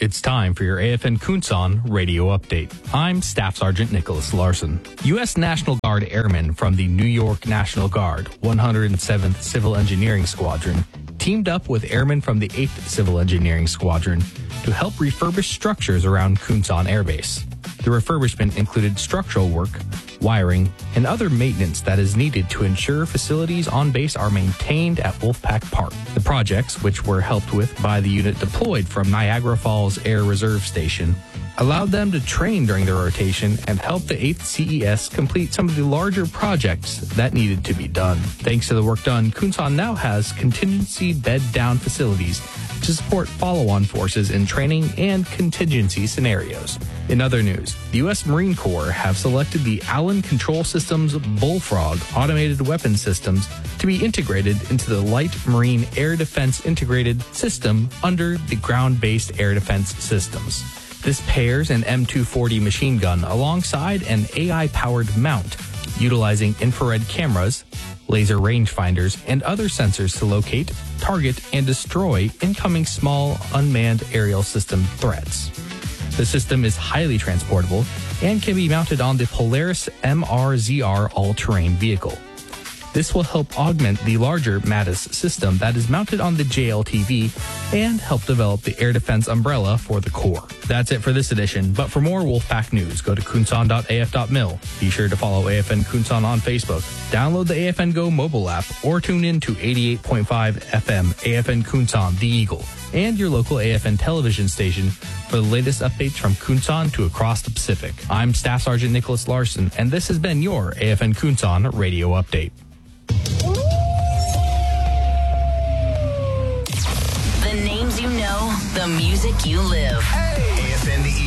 It's time for your AFN Kunsan radio update. I'm Staff Sergeant Nicholas Larson. U.S. National Guard airmen from the New York National Guard 107th Civil Engineering Squadron teamed up with airmen from the 8th Civil Engineering Squadron to help refurbish structures around Kunsan Air Base. The refurbishment included structural work, wiring, and other maintenance that is needed to ensure facilities on base are maintained at Wolfpack Park. The projects, which were helped with by the unit deployed from Niagara Falls Air Reserve Station, allowed them to train during their rotation and help the 8th CES complete some of the larger projects that needed to be done. Thanks to the work done, Kunsan now has contingency bed-down facilities to support follow-on forces in training and contingency scenarios. In other news, the U.S. Marine Corps have selected the Allen Control Systems Bullfrog automated weapon systems to be integrated into the Light Marine Air Defense Integrated System under the Ground-Based Air Defense Systems. This pairs an M240 machine gun alongside an AI-powered mount, utilizing infrared cameras, laser rangefinders, and other sensors to locate, target, and destroy incoming small unmanned aerial system threats. The system is highly transportable and can be mounted on the Polaris MRZR all-terrain vehicle. This will help augment the larger MADIS system that is mounted on the JLTV and help develop the air defense umbrella for the Corps. That's it for this edition, but for more Wolfpack news, go to kunsan.af.mil. Be sure to follow AFN Kunsan on Facebook, download the AFN Go mobile app, or tune in to 88.5 FM AFN Kunsan, The Eagle, and your local AFN television station for the latest updates from Kunsan to across the Pacific. I'm Staff Sergeant Nicholas Larson, and this has been your AFN Kunsan radio update. The names you know, the music you live.